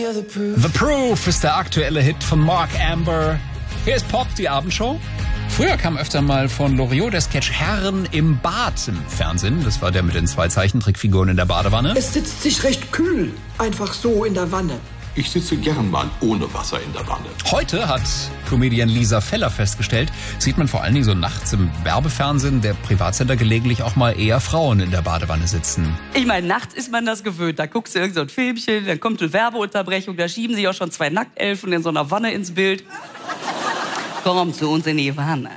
The Proof ist der aktuelle Hit von Mark Amber. Hier ist Pop, die Abendshow. Früher kam öfter mal von Loriot der Sketch Herren im Bad im Fernsehen. Das war der mit den 2 Zeichentrickfiguren in der Badewanne. Es sitzt sich recht kühl, einfach so in der Wanne. Ich sitze gern mal ohne Wasser in der Wanne. Heute hat Comedian Lisa Feller festgestellt, sieht man vor allen Dingen so nachts im Werbefernsehen der Privatsender gelegentlich auch mal eher Frauen in der Badewanne sitzen. Ich meine, nachts ist man das gewöhnt. Da guckst du irgend so ein Filmchen, dann kommt eine Werbeunterbrechung, da schieben sich auch schon 2 Nacktelfen in so einer Wanne ins Bild. Komm zu uns in die Wanne.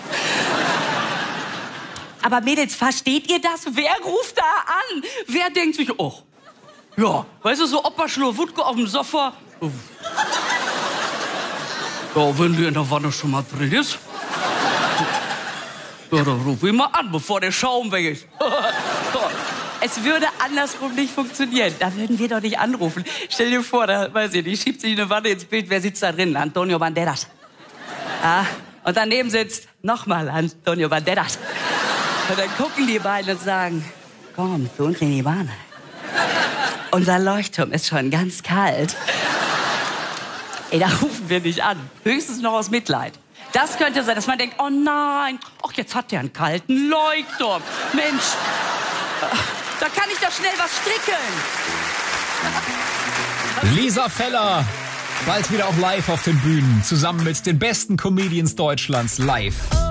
Aber Mädels, versteht ihr das? Wer ruft da an? Wer denkt sich, oh, ja, weißt du, so Opa Schlurwutke auf dem Sofa. Ja, wenn die in der Wanne schon mal drin ist. Ja, dann ruf ihn mal an, bevor der Schaum weg ist. Es würde andersrum nicht funktionieren. Da würden wir doch nicht anrufen. Stell dir vor, da, weiß ich nicht, schiebt sich eine Wanne ins Bild. Wer sitzt da drin? Antonio Banderas. Ja, und daneben sitzt nochmal Antonio Banderas. Und dann gucken die beiden und sagen, komm zu uns in die Wanne. Unser Leuchtturm ist schon ganz kalt. Ey, da rufen wir nicht an. Höchstens noch aus Mitleid. Das könnte sein, dass man denkt, oh nein, ach, jetzt hat der einen kalten Leuchtturm. Mensch, da kann ich doch schnell was stricken. Lisa Feller, bald wieder auch live auf den Bühnen, zusammen mit den besten Comedians Deutschlands live.